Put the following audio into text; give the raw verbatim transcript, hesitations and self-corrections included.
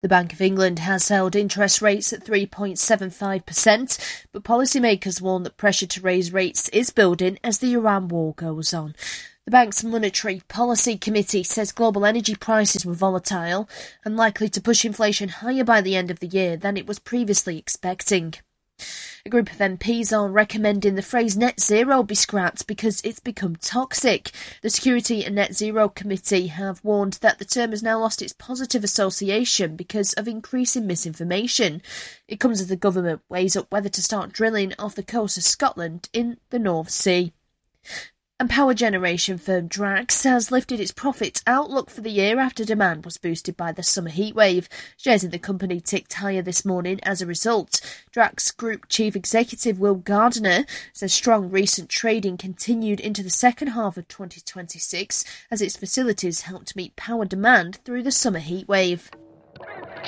The Bank of England has held interest rates at three point seven five percent, but policymakers warn that pressure to raise rates is building as the Iran war goes on. The bank's Monetary Policy Committee says global energy prices were volatile and likely to push inflation higher by the end of the year than it was previously expecting. A group of M Ps are recommending the phrase net zero be scrapped because it's become toxic. The Security and Net Zero Committee have warned that the term has now lost its positive association because of increasing misinformation. It comes as the government weighs up whether to start drilling off the coast of Scotland in the North Sea. And power generation firm Drax has lifted its profit outlook for the year after demand was boosted by the summer heatwave. Shares in the company ticked higher this morning as a result. Drax Group Chief Executive Will Gardiner says strong recent trading continued into the second half of twenty twenty-six as its facilities helped meet power demand through the summer heatwave.